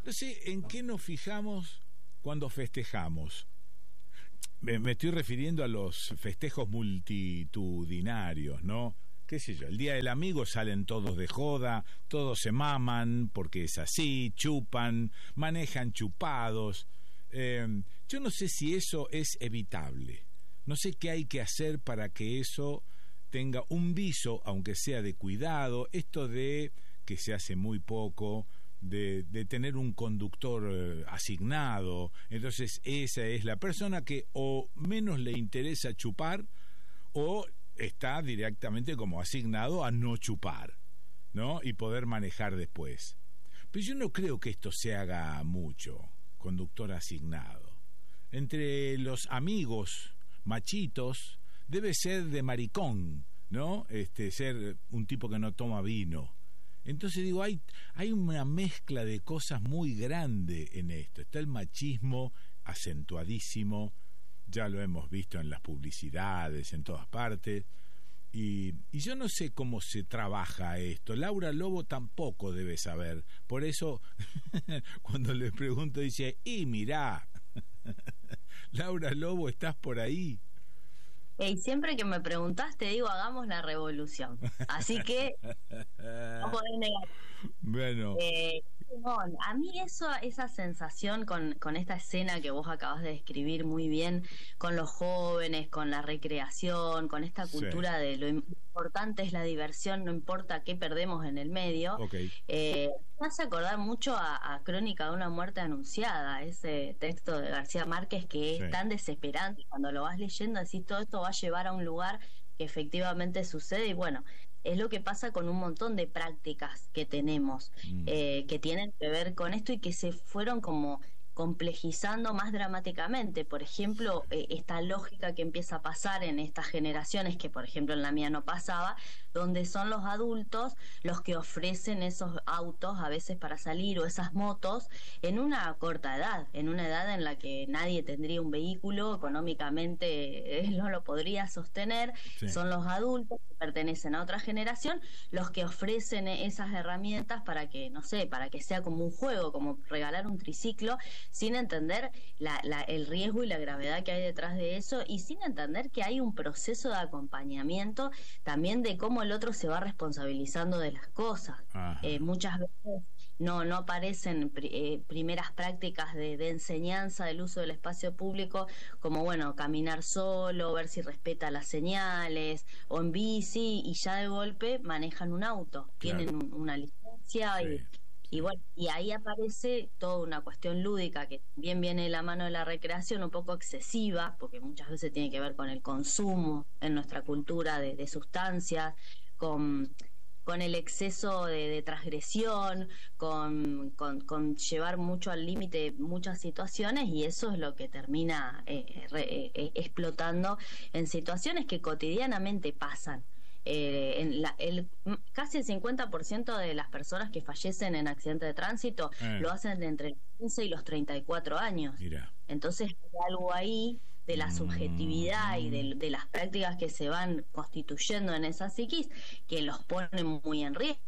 No sé en qué nos fijamos cuando festejamos. Me estoy refiriendo a los festejos multitudinarios, ¿no? Qué sé yo, el Día del Amigo salen todos de joda, todos se maman porque es así, chupan, manejan chupados. Yo no sé si eso es evitable. No sé qué hay que hacer para que eso tenga un viso, aunque sea de cuidado. Esto de que se hace muy poco, de tener un conductor asignado. Entonces esa es la persona que o menos le interesa chupar o está directamente como asignado a no chupar, ¿no? Y poder manejar después. Pero yo no creo que esto se haga mucho, conductor asignado. Entre los amigos machitos debe ser de maricón, ¿no? Ser un tipo que no toma vino. Entonces digo, hay una mezcla de cosas muy grande en esto. Está el machismo acentuadísimo, ya lo hemos visto en las publicidades, en todas partes, y yo no sé cómo se trabaja esto. Laura Lobo tampoco debe saber, por eso cuando le pregunto dice, mirá, Laura Lobo, ¿estás por ahí? Y siempre que me preguntás te digo, hagamos la revolución, así que no podés negar. Bueno, No, a mí esa sensación con esta escena que vos acabas de describir muy bien, con los jóvenes, con la recreación, con esta cultura de lo importante es la diversión, no importa qué perdemos en el medio, me hace acordar mucho a Crónica de una muerte anunciada, ese texto de García Márquez que es tan desesperante, cuando lo vas leyendo decís todo esto va a llevar a un lugar que efectivamente sucede, y bueno, es lo que pasa con un montón de prácticas que tenemos, que tienen que ver con esto y que se fueron como complejizando más dramáticamente. Por ejemplo, esta lógica que empieza a pasar en estas generaciones, que por ejemplo en la mía no pasaba, donde son los adultos los que ofrecen esos autos a veces para salir, o esas motos, en una corta edad, en una edad en la que nadie tendría un vehículo, económicamente no lo podría sostener. Son los adultos que pertenecen a otra generación los que ofrecen esas herramientas para que, no sé, para que sea como un juego, como regalar un triciclo, sin entender el riesgo y la gravedad que hay detrás de eso, y sin entender que hay un proceso de acompañamiento también de cómo el otro se va responsabilizando de las cosas. Muchas veces no aparecen primeras prácticas de enseñanza del uso del espacio público, como bueno, caminar solo, ver si respeta las señales, o en bici, y ya de golpe manejan un auto, tienen una licencia, y bueno, y ahí aparece toda una cuestión lúdica que bien viene de la mano de la recreación, un poco excesiva, porque muchas veces tiene que ver con el consumo en nuestra cultura de sustancias, con el exceso de transgresión, con llevar mucho al límite muchas situaciones, y eso es lo que termina explotando en situaciones que cotidianamente pasan. Casi el 50% de las personas que fallecen en accidentes de tránsito lo hacen de entre los 15 y los 34 años. Mira. Entonces hay algo ahí de la subjetividad y de las prácticas que se van constituyendo en esa psiquis que los ponen muy en riesgo.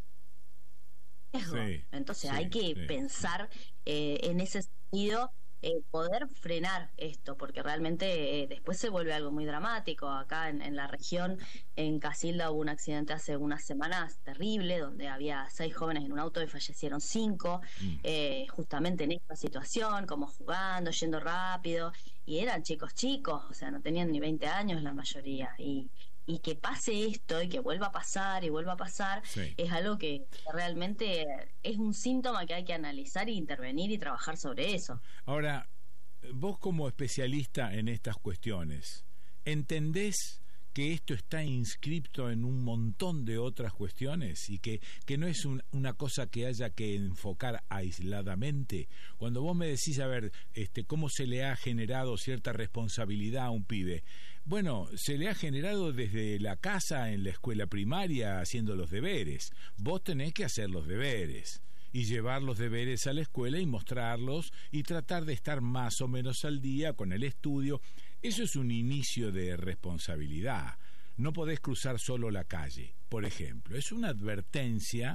Entonces hay que pensar en ese sentido, poder frenar esto, porque realmente después se vuelve algo muy dramático. Acá en la región, en Casilda, hubo un accidente hace unas semanas terrible, donde había 6 jóvenes en un auto y fallecieron 5, justamente en esta situación, como jugando, yendo rápido, y eran chicos, o sea, no tenían ni 20 años la mayoría, y que pase esto y que vuelva a pasar y vuelva a pasar, es algo que realmente es un síntoma que hay que analizar e intervenir y trabajar sobre eso. Ahora, vos como especialista en estas cuestiones, ¿entendés que esto está inscripto en un montón de otras cuestiones y que no es una cosa que haya que enfocar aisladamente? Cuando vos me decís, a ver, cómo se le ha generado cierta responsabilidad a un pibe, bueno, se le ha generado desde la casa, en la escuela primaria, haciendo los deberes. Vos tenés que hacer los deberes y llevar los deberes a la escuela y mostrarlos y tratar de estar más o menos al día con el estudio. Eso es un inicio de responsabilidad. No podés cruzar solo la calle, por ejemplo. Es una advertencia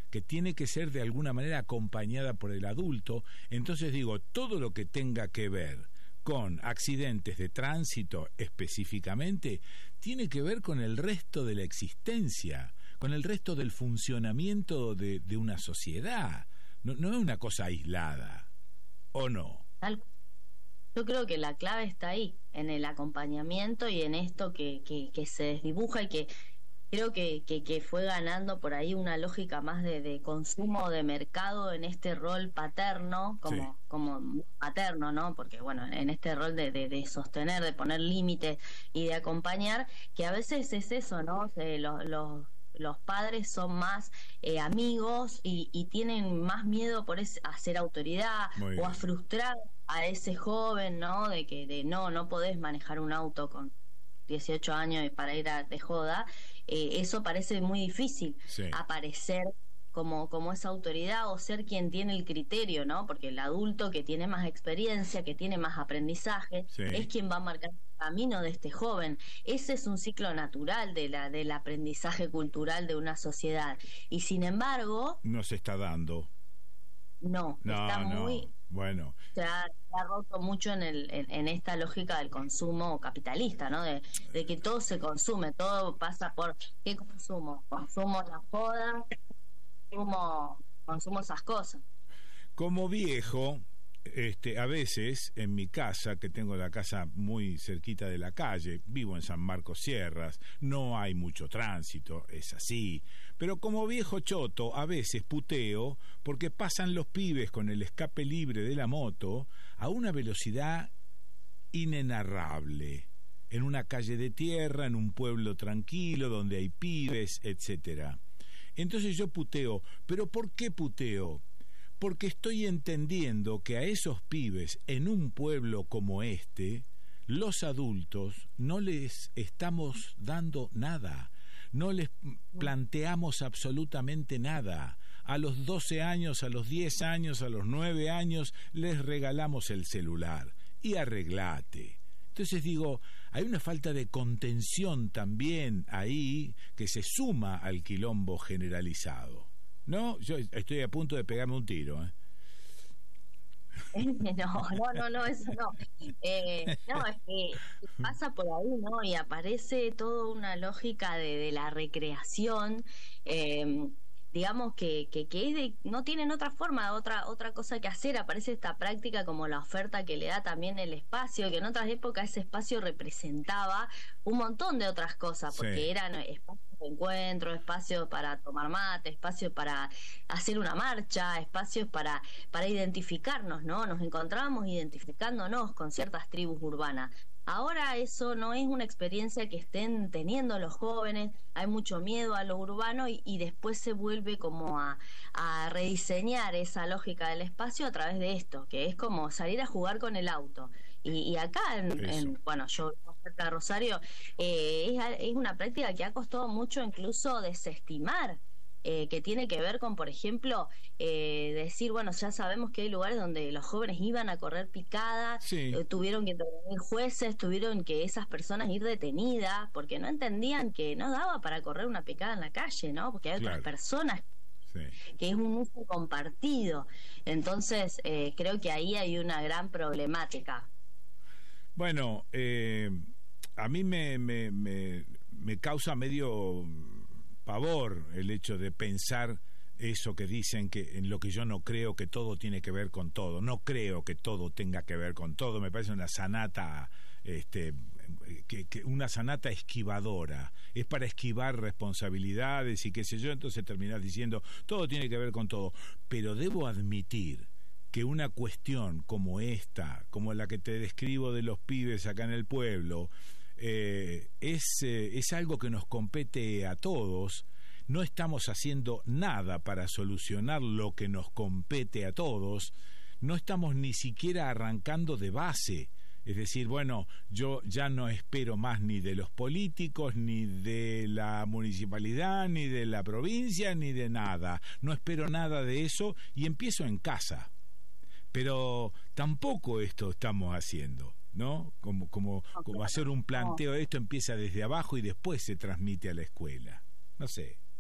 que tiene que ser de alguna manera acompañada por el adulto. Entonces digo, todo lo que tenga que ver con accidentes de tránsito específicamente, tiene que ver con el resto de la existencia, con el resto del funcionamiento de una sociedad. No es una cosa aislada, ¿o no? Yo creo que la clave está ahí, en el acompañamiento y en esto que se desdibuja y que creo que fue ganando por ahí una lógica más de consumo de mercado en este rol paterno, como paterno, ¿no? Porque bueno, en este rol de sostener, de poner límites y de acompañar, que a veces es eso, ¿no? Los padres son más amigos y tienen más miedo a ser autoridad o a frustrar a ese joven, ¿no? De no podés manejar un auto con 18 años para ir de joda. Eso parece muy difícil, aparecer como esa autoridad o ser quien tiene el criterio, ¿no? Porque el adulto que tiene más experiencia, que tiene más aprendizaje, es quien va a marcar el camino de este joven. Ese es un ciclo natural del aprendizaje cultural de una sociedad. Y sin embargo... no se está dando. No, está muy... Bueno. Se ha roto mucho en esta lógica del consumo capitalista, ¿no? De que todo se consume, todo pasa por ¿qué consumo? Consumo la joda, consumo esas cosas. Como viejo, a veces en mi casa, que tengo la casa muy cerquita de la calle, vivo en San Marcos Sierras, no hay mucho tránsito, es así, pero como viejo choto a veces puteo porque pasan los pibes con el escape libre de la moto a una velocidad inenarrable, en una calle de tierra, en un pueblo tranquilo donde hay pibes, etcétera. Entonces yo puteo, ¿pero por qué puteo? Porque estoy entendiendo que a esos pibes en un pueblo como este, los adultos no les estamos dando nada, no les planteamos absolutamente nada. A los 12 años, a los 10 años, a los 9 años, les regalamos el celular y arreglate. Entonces digo, hay una falta de contención también ahí que se suma al quilombo generalizado. No, yo estoy a punto de pegarme un tiro, ¿eh? No, eso no. No, es que pasa por ahí, ¿no? Y aparece toda una lógica de la recreación, digamos que no tienen otra forma, otra cosa que hacer. Aparece esta práctica como la oferta que le da también el espacio, que en otras épocas ese espacio representaba un montón de otras cosas, porque eran espacios de encuentro, espacios para tomar mate, espacios para hacer una marcha, espacios para identificarnos, ¿no? Nos encontrábamos identificándonos con ciertas tribus urbanas. Ahora eso no es una experiencia que estén teniendo los jóvenes, hay mucho miedo a lo urbano y después se vuelve como a rediseñar esa lógica del espacio a través de esto, que es como salir a jugar con el auto. Y acá, bueno, yo cerca de Rosario, es una práctica que ha costado mucho incluso desestimar. Que tiene que ver con, por ejemplo, decir, bueno, ya sabemos que hay lugares donde los jóvenes iban a correr picadas, tuvieron que intervenir jueces, tuvieron que esas personas ir detenidas, porque no entendían que no daba para correr una picada en la calle, ¿no? Porque hay otras personas, que es un uso compartido. Entonces, creo que ahí hay una gran problemática. Bueno, a mí me causa medio pavor el hecho de pensar eso que dicen, que en lo que yo no creo, que todo tiene que ver con todo. No creo que todo tenga que ver con todo. Me parece una sanata, una sanata esquivadora. Es para esquivar responsabilidades y qué sé yo. Entonces terminás diciendo todo tiene que ver con todo. Pero debo admitir que una cuestión como esta, como la que te describo de los pibes acá en el pueblo, es algo que nos compete a todos. No estamos haciendo nada para solucionar lo que nos compete a todos. No estamos ni siquiera arrancando de base. Es decir, bueno, yo ya no espero más ni de los políticos, ni de la municipalidad, ni de la provincia, ni de nada. No espero nada de eso y empiezo en casa. Pero tampoco esto estamos haciendo, ¿no? Como hacer un planteo de esto empieza desde abajo y después se transmite a la escuela. No sé.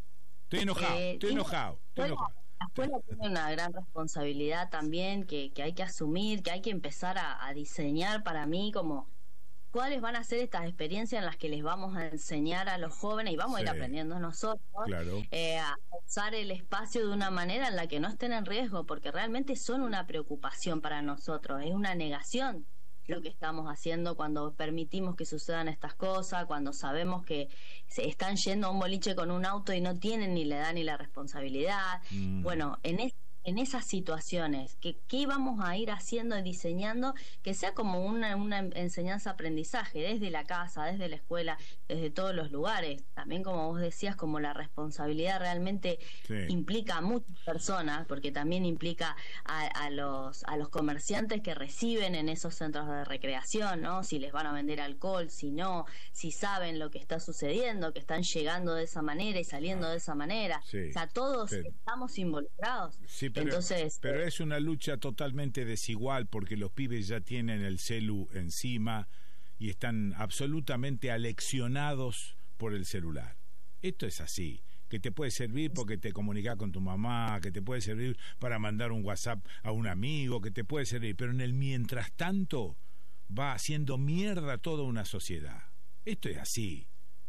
Estoy enojado. La escuela tiene una gran responsabilidad también que hay que asumir, que hay que empezar a diseñar para mí como cuáles van a ser estas experiencias en las que les vamos a enseñar a los jóvenes y vamos a ir aprendiendo nosotros a usar el espacio de una manera en la que no estén en riesgo, porque realmente son una preocupación para nosotros, es una negación lo que estamos haciendo cuando permitimos que sucedan estas cosas, cuando sabemos que se están yendo a un boliche con un auto y no tienen ni la edad ni la responsabilidad. Bueno, en esas situaciones, ¿qué vamos a ir haciendo y diseñando que sea como una enseñanza-aprendizaje desde la casa, desde la escuela, desde todos los lugares? También, como vos decías, como la responsabilidad realmente implica a muchas personas, porque también implica a los comerciantes que reciben en esos centros de recreación, ¿no? Si les van a vender alcohol, si no, si saben lo que está sucediendo, que están llegando de esa manera y saliendo de esa manera. O sea, todos estamos involucrados. Sí, pero es una lucha totalmente desigual porque los pibes ya tienen el celu encima y están absolutamente aleccionados por el celular. Esto es así, que te puede servir porque te comunicas con tu mamá, que te puede servir para mandar un WhatsApp a un amigo, que te puede servir, pero en el mientras tanto va haciendo mierda toda una sociedad. Esto es así.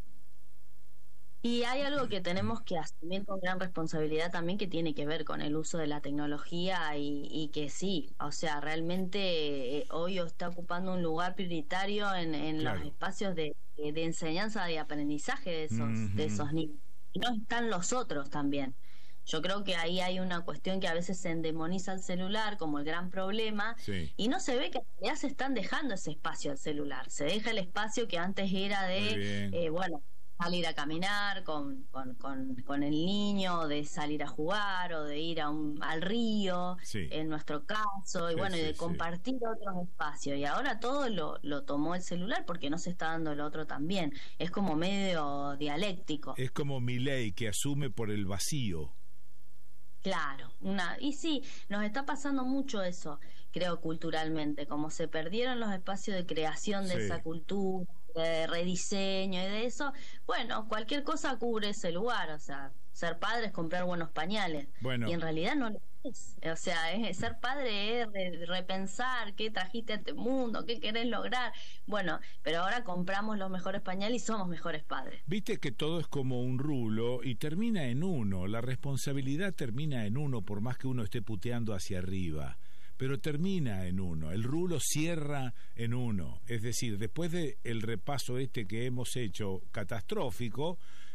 Y hay algo que tenemos que asumir con gran responsabilidad también, que tiene que ver con el uso de la tecnología y que sí, o sea, realmente hoy está ocupando un lugar prioritario en los espacios de enseñanza y aprendizaje de esos niños. Y no están los otros también. Yo creo que ahí hay una cuestión que a veces se endemoniza el celular como el gran problema y no se ve que en realidad se están dejando ese espacio al celular. Se deja el espacio que antes era de, salir a caminar con el niño, de salir a jugar o de ir al río, en nuestro caso, y y de compartir otros espacios. Y ahora todo lo tomó el celular porque no se está dando el otro también. Es como medio dialéctico. Es como Milei, que asume por el vacío. Claro, y sí, nos está pasando mucho eso, creo, culturalmente, como se perdieron los espacios de creación de esa cultura, de rediseño y de eso. Bueno, cualquier cosa cubre ese lugar, o sea, ser padre es comprar buenos pañales, y en realidad no lo es. O sea, ser padre es repensar qué trajiste a este mundo, qué querés lograr. Bueno, pero ahora compramos los mejores pañales y somos mejores padres. Viste que todo es como un rulo y termina en uno, la responsabilidad termina en uno, por más que uno esté puteando hacia arriba, pero termina en uno, el rulo cierra en uno. Es decir, después del repaso que hemos hecho catastrófico,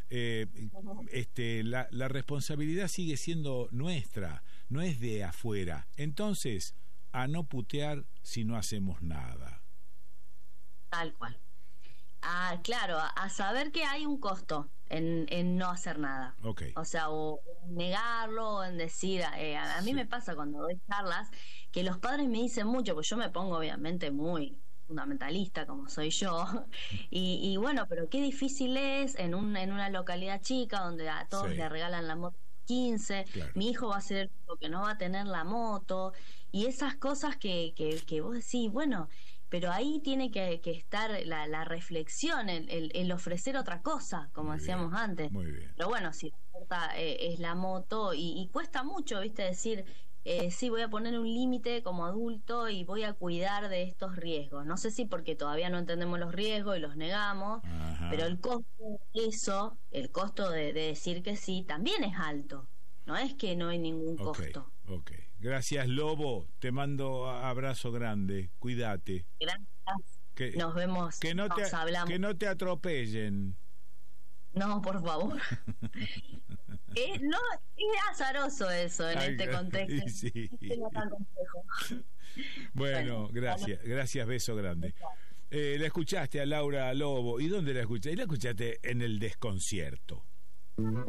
la responsabilidad sigue siendo nuestra, no es de afuera. Entonces, a no putear si no hacemos nada. Tal cual. Claro, a saber que hay un costo en no hacer nada. O sea, o negarlo, o en decir, a mí me pasa cuando doy charlas que los padres me dicen mucho, pues yo me pongo obviamente muy fundamentalista como soy yo, y bueno, pero qué difícil es en una localidad chica donde a todos le regalan la moto 15, mi hijo va a ser el único que no va a tener la moto, y esas cosas que vos decís, bueno, pero ahí tiene que estar la reflexión, el ofrecer otra cosa, como decíamos antes. Muy bien. Pero bueno, si la oferta es la moto, y cuesta mucho, viste, decir, sí, voy a poner un límite como adulto y voy a cuidar de estos riesgos. No sé si porque todavía no entendemos los riesgos y los negamos, pero el costo de eso, el costo de decir que sí, también es alto. No es que no hay ningún costo. Gracias, Lobo. Te mando abrazo grande. Cuídate. Gracias. Nos vemos. Hablamos. Que no te atropellen. No, por favor. No, es azaroso eso en este contexto. Sí. No tan complejo. Bueno, gracias, beso grande. La escuchaste a Laura Lobo. ¿Y dónde la escuchaste? La escuchaste en El Desconcierto.